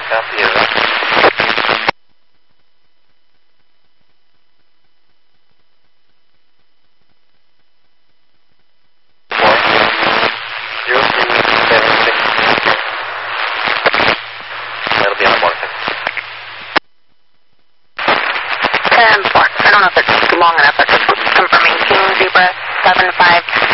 Copy it. That'll be on the market. 10-4. I don't know if it's long enough, but just confirming King Zebra 75